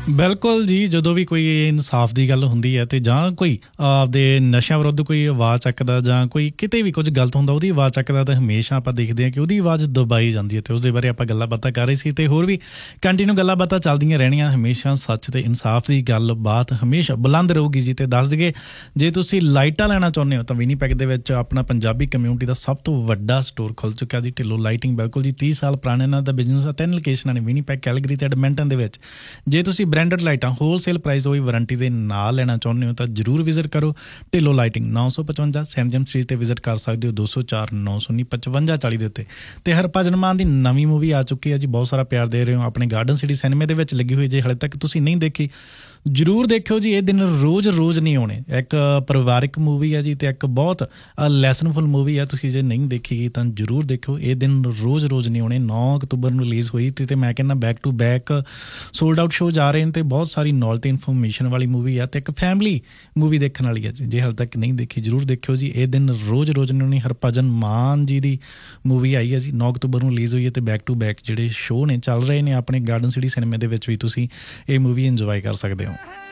ਬਿਲਕੁਲ ਜੀ, ਜਦੋਂ ਵੀ ਕੋਈ ਇਨਸਾਫ ਦੀ ਗੱਲ ਹੁੰਦੀ ਹੈ ਤੇ ਜਾਂ ਕੋਈ ਆਪਦੇ ਨਸ਼ਿਆਂ ਵਿਰੁੱਧ ਕੋਈ ਆਵਾਜ਼ ਚੱਕਦਾ ਜਾਂ ਕੋਈ ਕਿਤੇ ਵੀ ਕੁਝ ਗਲਤ ਹੁੰਦਾ ਉਹਦੀ ਆਵਾਜ਼ ਚੱਕਦਾ ਤਾਂ ਹਮੇਸ਼ਾ ਆਪਾਂ ਦੇਖਦੇ ਹਾਂ ਕਿ ਉਹਦੀ ਆਵਾਜ਼ ਦਬਾਈ ਜਾਂਦੀ ਹੈ ਅਤੇ ਉਸਦੇ ਬਾਰੇ ਆਪਾਂ ਗੱਲਾਂ ਬਾਤਾਂ ਕਰ ਰਹੇ ਸੀ ਅਤੇ ਹੋਰ ਵੀ ਕੰਟੀਨਿਊ ਗੱਲਾਂ ਬਾਤਾਂ ਚੱਲਦੀਆਂ ਰਹਿਣੀਆਂ। ਹਮੇਸ਼ਾ ਸੱਚ ਅਤੇ ਇਨਸਾਫ ਦੀ ਗੱਲਬਾਤ ਹਮੇਸ਼ਾ ਬੁਲੰਦ ਰਹੂਗੀ ਜੀ। ਅਤੇ ਦੱਸ ਦਈਏ, ਜੇ ਤੁਸੀਂ ਲਾਈਟਾਂ ਲੈਣਾ ਚਾਹੁੰਦੇ ਹੋ ਤਾਂ ਵਿਨੀਪੈਗ ਦੇ ਵਿੱਚ ਆਪਣਾ ਪੰਜਾਬੀ ਕਮਿਊਨਿਟੀ ਦਾ ਸਭ ਤੋਂ ਵੱਡਾ ਸਟੋਰ ਖੁੱਲ੍ਹ ਚੁੱਕਿਆ ਜੀ, ਢਿੱਲੋਂ ਲਾਈਟਿੰਗ। ਬਿਲਕੁਲ ਜੀ, 30 ਸਾਲ ਪੁਰਾਣਾ ਇਹਨਾਂ ਦਾ ਬਿਜ਼ਨਸ ਆ। 3 ਲੋਕੇਸ਼ਨਾਂ ਨੇ ਵਿਨੀਪੈਗ, ਕੈਲਗਰੀ ਅਤੇ ਐਡਮਿੰਟਨ ਦੇ ਵਿੱਚ। ਜੇ ਤੁਸੀਂ ਬ੍ਰਾਂਡਡ ਲਾਈਟਾਂ ਹੋਲਸੇਲ ਪ੍ਰਾਈਸ ਉਹ ਵੀ ਵਾਰੰਟੀ ਦੇ ਨਾਲ ਲੈਣਾ ਚਾਹੁੰਦੇ ਹੋ ਤਾਂ ਜ਼ਰੂਰ ਵਿਜ਼ਿਟ ਕਰੋ ਢਿੱਲੋਂ ਲਾਈਟਿੰਗ, 955 ਸੈਮਜਮ ਸਟਰੀਟ 'ਤੇ ਵਿਜ਼ਿਟ ਕਰ ਸਕਦੇ ਹੋ, 204 919 5540 ਦੇ ਉੱਤੇ। ਅਤੇ ਹਰਭਜਨ ਮਾਨ ਦੀ ਨਵੀਂ ਮੂਵੀ ਆ ਚੁੱਕੀ ਹੈ ਜੀ, ਬਹੁਤ ਸਾਰਾ ਪਿਆਰ ਦੇ ਰਹੇ ਹੋ। ਆਪਣੇ ਗਾਰਡਨ ਸਿਟੀ ਸਿਨੇਮੇ ਦੇ ਵਿੱਚ ਲੱਗੀ ਹੋਈ, ਜੇ ਹਾਲੇ ਤੱਕ ਤੁਸੀਂ ਨਹੀਂ ਦੇਖੀ ਜ਼ਰੂਰ ਦੇਖਿਓ ਜੀ। ਇਹ ਦਿਨ ਰੋਜ਼ ਨਹੀਂ ਆਉਣੇ। ਇੱਕ ਪਰਿਵਾਰਿਕ ਮੂਵੀ ਹੈ ਜੀ ਅਤੇ ਇੱਕ ਬਹੁਤ ਲੈਸਨਫੁਲ ਮੂਵੀ ਹੈ। ਤੁਸੀਂ ਜੇ ਨਹੀਂ ਦੇਖੀ ਗਈ ਤਾਂ ਜ਼ਰੂਰ ਦੇਖਿਓ। ਇਹ ਦਿਨ ਰੋਜ਼ ਨਹੀਂ ਆਉਣੇ। 9 ਅਕਤੂਬਰ ਨੂੰ ਰਿਲੀਜ਼ ਹੋਈ ਅਤੇ ਮੈਂ ਕਹਿੰਦਾ back to back sold out show ਜਾ ਰਹੇ ਨੇ ਅਤੇ ਬਹੁਤ ਸਾਰੀ ਨੌਲੇਜ ਅਤੇ ਇਨਫੋਰਮੇਸ਼ਨ ਵਾਲੀ ਮੂਵੀ ਆ ਅਤੇ ਇੱਕ ਫੈਮਿਲੀ ਮੂਵੀ ਦੇਖਣ ਵਾਲੀ ਹੈ ਜੀ। ਜੇ ਹਾਲੇ ਤੱਕ ਨਹੀਂ ਦੇਖੀ ਜ਼ਰੂਰ ਦੇਖਿਓ ਜੀ। ਇਹ ਦਿਨ ਰੋਜ਼ ਨਹੀਂ ਆਉਣੇ। ਹਰਭਜਨ ਮਾਨ ਜੀ ਦੀ ਮੂਵੀ ਆਈ ਹੈ ਜੀ, 9 ਅਕਤੂਬਰ ਨੂੰ ਰਿਲੀਜ਼ ਹੋਈ ਹੈ ਅਤੇ ਬੈਕ ਟੂ ਬੈਕ ਜਿਹੜੇ ਸ਼ੋਅ ਨੇ ਚੱਲ ਰਹੇ ਨੇ ਆਪਣੇ ਗਾਰਡਨ ਸਿਟੀ ਸਿਨੇਮੇ ਦੇ ਵਿੱਚ ਵੀ ਤੁਸੀਂ ਇਹ ਮੂਵੀ ਇੰਜੋਏ ਕਰ ਸਕਦੇ ਹੋ।